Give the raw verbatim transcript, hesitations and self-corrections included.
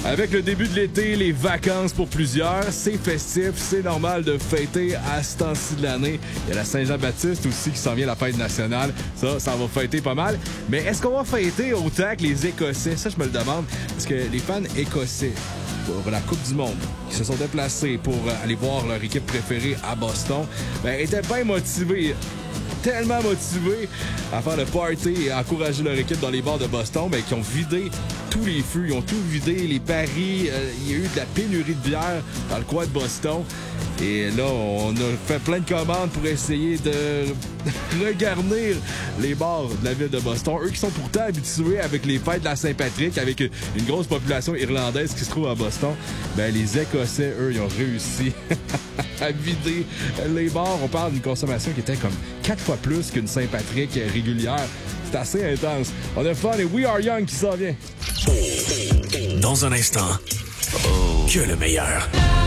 Avec le début de l'été, les vacances pour plusieurs, c'est festif, c'est normal de fêter à ce temps-ci de l'année. Il y a la Saint-Jean-Baptiste aussi qui s'en vient, la fête nationale. Ça, ça va fêter pas mal. Mais est-ce qu'on va fêter autant que les Écossais? Ça, je me le demande. Parce que les fans écossais pour la Coupe du Monde, qui se sont déplacés pour aller voir leur équipe préférée à Boston, ben, étaient bien motivés. Tellement motivés à faire le party et à encourager leur équipe dans les bars de Boston, ben, qui ont vidé tous les fûts, ils ont tout vidé, les paris, euh, il y a eu de la pénurie de bière dans le coin de Boston. Et là, on a fait plein de commandes pour essayer de regarnir les bars de la ville de Boston. Eux qui sont pourtant habitués avec les fêtes de la Saint-Patrick, avec une grosse population irlandaise qui se trouve à Boston. Ben, les Écossais, eux, ils ont réussi à vider les bars. On parle d'une consommation qui était comme quatre fois plus qu'une Saint-Patrick régulière. C'est assez intense. On a fun et We Are Young qui s'en vient. Dans un instant, que le meilleur.